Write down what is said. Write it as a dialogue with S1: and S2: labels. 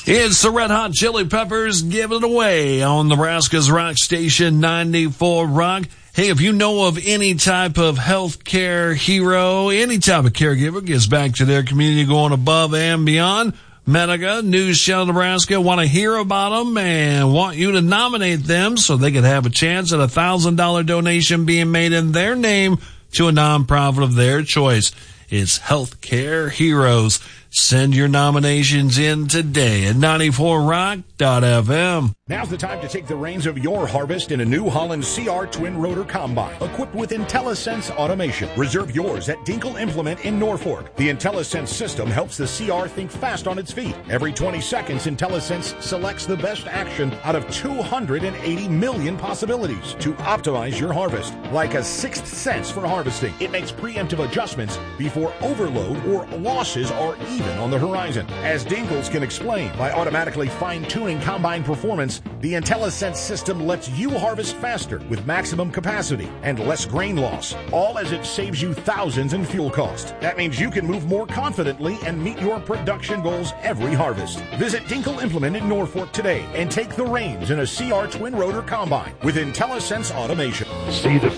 S1: It's the Red Hot Chili Peppers giving it away on Nebraska's Rock Station 94 Rock. Hey, if you know of any type of healthcare hero, any type of caregiver gives back to their community going above and beyond, Medica, News Channel Nebraska want to hear about them and want you to nominate them so they could have a chance at a $1,000 donation being made in their name to a nonprofit of their choice. It's Healthcare Heroes. Send your nominations in today at 94rock.fm.
S2: Now's the time to take the reins of your harvest in a New Holland CR Twin Rotor Combine, equipped with IntelliSense automation. Reserve yours at Dinkle Implement in Norfolk. The IntelliSense system helps the CR think fast on its feet. Every 20 seconds, IntelliSense selects the best action out of 280 million possibilities to optimize your harvest. Like a sixth sense for harvesting, it makes preemptive adjustments before overload or losses are even on the horizon. As Dinkles can explain, by automatically fine-tuning combine performance, the IntelliSense system lets you harvest faster with maximum capacity and less grain loss, all as it saves you thousands in fuel cost. That means you can move more confidently and meet your production goals every harvest. Visit Dinkle Implement in Norfolk today and take the reins in a CR Twin Rotor Combine with IntelliSense automation.
S3: See the